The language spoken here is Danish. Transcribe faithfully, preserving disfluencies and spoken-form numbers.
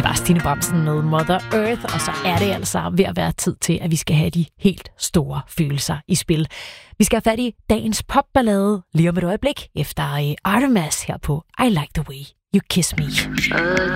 Det var Stine Bramsen med Mother Earth, og så er det altså ved at være tid til, at vi skal have de helt store følelser i spil. Vi skal have fat i dagens popballade lige om et øjeblik efter Artemis her på I Like The Way You Kiss Me.